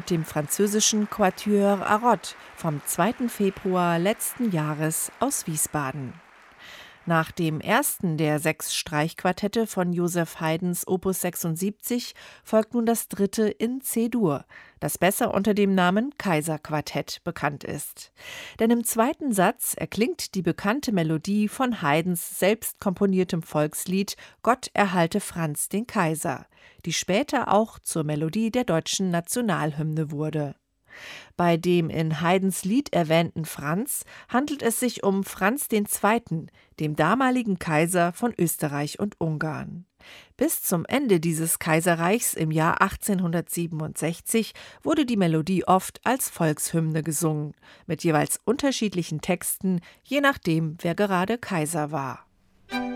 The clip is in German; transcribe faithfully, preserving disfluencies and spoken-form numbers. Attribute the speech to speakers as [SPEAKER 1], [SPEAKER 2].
[SPEAKER 1] mit dem französischen Quatuor Arrott vom zweiten Februar letzten Jahres aus Wiesbaden. Nach dem ersten der sechs Streichquartette von Joseph Haydns Opus sechsundsiebzig folgt nun das dritte in C-Dur, das besser unter dem Namen Kaiserquartett bekannt ist. Denn im zweiten Satz erklingt die bekannte Melodie von Haydns selbst komponiertem Volkslied Gott erhalte Franz den Kaiser, die später auch zur Melodie der deutschen Nationalhymne wurde. Bei dem in Haydns Lied erwähnten Franz handelt es sich um Franz der Zweite., dem damaligen Kaiser von Österreich und Ungarn. Bis zum Ende dieses Kaiserreichs im Jahr achtzehnhundertsiebenundsechzig wurde die Melodie oft als Volkshymne gesungen, mit jeweils unterschiedlichen Texten, je nachdem, wer gerade Kaiser war.